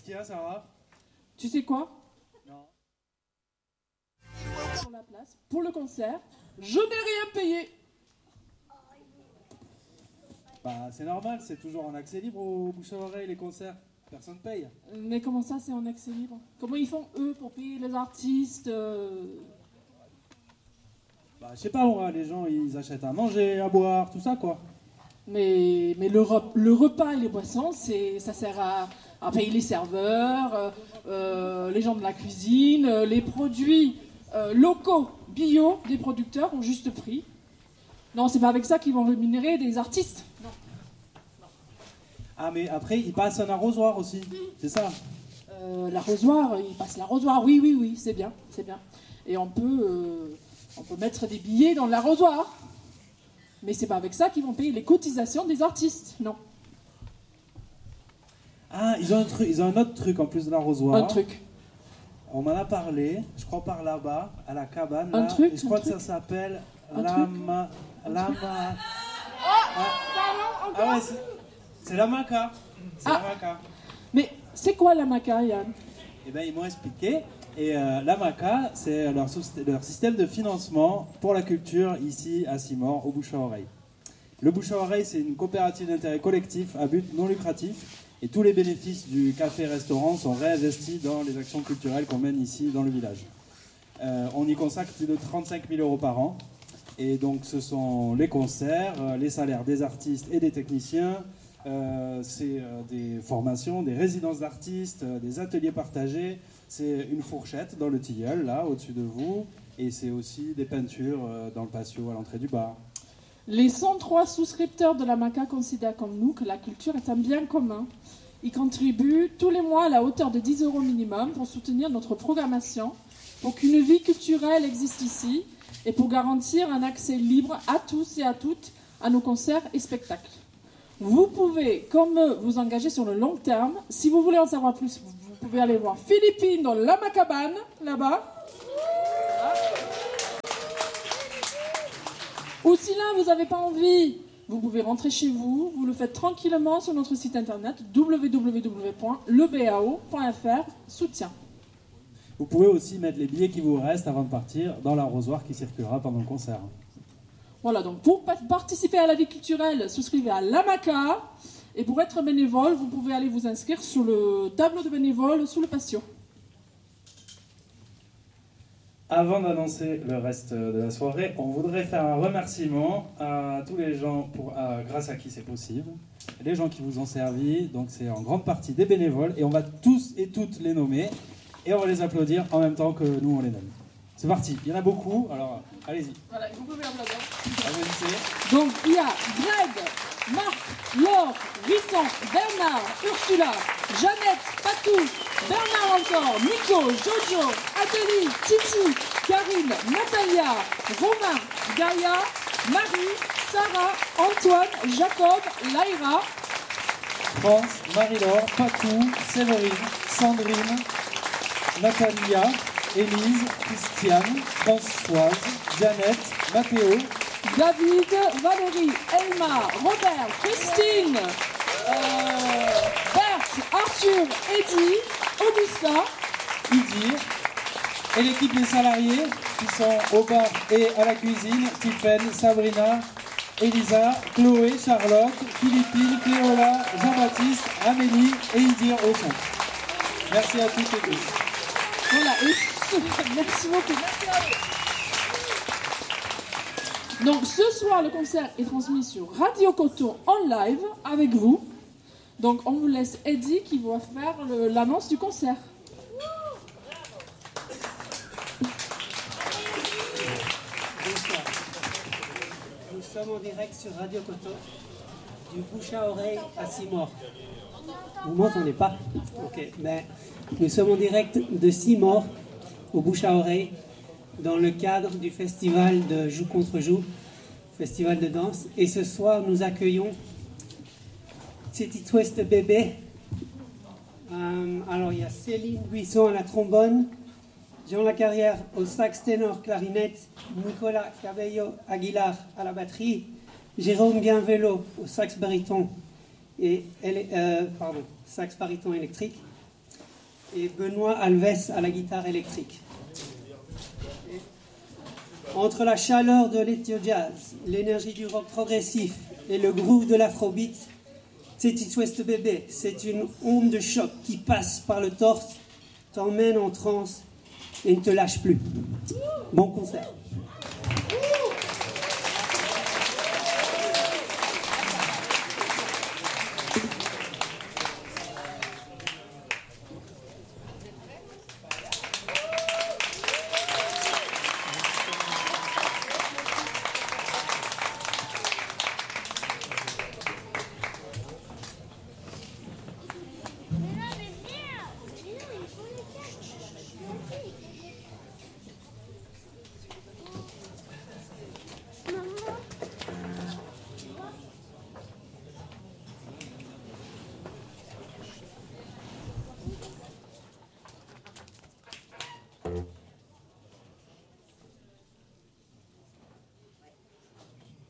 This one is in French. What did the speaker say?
Qu'est-ce qu'il y a, Sarah? Tu sais quoi? Non. Pour la place, pour le concert, je n'ai rien payé. Bah, c'est normal, c'est toujours en accès libre au bouche à oreille, les concerts. Personne paye. Mais comment ça, c'est en accès libre? Comment ils font, eux, pour payer les artistes Bah, je sais pas, moi, les gens, ils achètent à manger, à boire, tout ça, quoi. Mais le repas et les boissons, ça sert à payer les serveurs, les gens de la cuisine, les produits locaux, bio, des producteurs au juste prix. Non, c'est pas avec ça qu'ils vont rémunérer des artistes. Non. Ah, mais après, ils passent un arrosoir aussi, c'est ça? L'arrosoir, ils passent l'arrosoir, oui, c'est bien. Et on peut mettre des billets dans l'arrosoir. Mais c'est pas avec ça qu'ils vont payer les cotisations des artistes, non. Ah, ils ont un autre truc en plus de l'arrosoir. Un truc. On m'en a parlé, je crois par là-bas, à la cabane. Un là, truc, et je crois un que ça truc. s'appelle Un lama. Ah ouais, c'est la maca. C'est la maca. Mais c'est quoi la maca, Yann? Eh bien, ils m'ont expliqué. Et la maca, c'est leur système de financement pour la culture ici à Simor, au bouche à oreille. Le bouche à oreille, c'est une coopérative d'intérêt collectif à but non lucratif. Et tous les bénéfices du café-restaurant sont réinvestis dans les actions culturelles qu'on mène ici dans le village. On y consacre plus de 35 000 euros par an. Et donc ce sont les concerts, les salaires des artistes et des techniciens, c'est des formations, des résidences d'artistes, des ateliers partagés, c'est une fourchette dans le tilleul, là, au-dessus de vous, et c'est aussi des peintures dans le patio à l'entrée du bar. Les 103 souscripteurs de la MACA considèrent comme nous que la culture est un bien commun. Ils contribuent tous les mois à la hauteur de 10 euros minimum pour soutenir notre programmation, pour qu'une vie culturelle existe ici et pour garantir un accès libre à tous et à toutes à nos concerts et spectacles. Vous pouvez, comme eux, vous engager sur le long terme. Si vous voulez en savoir plus, vous pouvez aller voir Philippine dans la Macabane, là-bas. Ou si là, vous n'avez pas envie, vous pouvez rentrer chez vous. Vous le faites tranquillement sur notre site internet www.lebao.fr, soutien. Vous pouvez aussi mettre les billets qui vous restent avant de partir dans l'arrosoir qui circulera pendant le concert. Voilà, donc pour participer à la vie culturelle, souscrivez à la MACA. Et pour être bénévole, vous pouvez aller vous inscrire sur le tableau de bénévoles sous le patio. Avant d'annoncer le reste de la soirée, on voudrait faire un remerciement à tous les gens grâce à qui c'est possible. Les gens qui vous ont servi, donc c'est en grande partie des bénévoles, et on va tous et toutes les nommer, et on va les applaudir en même temps que nous on les nomme. C'est parti, il y en a beaucoup, alors allez-y. Voilà, vous pouvez applaudir. Applaudissez. Donc il y a Greg, Marc, Laure, Riton, Bernard, Ursula, Jeannette, Patou, Bernard encore, Nico, Jojo, Adélie, Titi, Karine, Natalia, Romain, Gaïa, Marie, Sarah, Antoine, Jacob, Laïra, France, Marie-Laure, Patou, Séverine, Sandrine, Natalia, Élise, Christiane, Françoise, Jeannette, Mathéo, David, Valérie, Elma, Robert, Christine, Berthe, Arthur, Eddy, Augusta, Idir, et l'équipe des salariés qui sont au bar et à la cuisine, Tiphaine, Sabrina, Elisa, Chloé, Charlotte, Philippine, Cléola, Jean-Baptiste, Amélie et Idir au son. Merci à toutes et tous. Voilà, et merci beaucoup. Merci à vous. Donc ce soir, le concert est transmis sur Radio Coton en live avec vous. Donc on vous laisse Eddy qui va faire l'annonce du concert. Bonsoir. Nous sommes en direct sur Radio Coton, du bouche à oreille à Simor. Vous m'entendez pas? Ok, mais nous sommes en direct de Simor, au bouche à oreille, dans le cadre du festival de Joue contre Joue, festival de danse. Et ce soir, nous accueillons Titi Twist Bébé. Alors, il y a Céline Buisson à la trombone, Jean Lacarrière au sax ténor clarinette, Nicolas Cabello Aguilar à la batterie, Jérôme Bienvelo au sax baryton sax baryton électrique, et Benoît Alves à la guitare électrique. Entre la chaleur de l'ethio-jazz, l'énergie du rock progressif et le groove de l'afrobeat, Teddy West Bébé, c'est une onde de choc qui passe par le torse, t'emmène en transe et ne te lâche plus. Bon concert.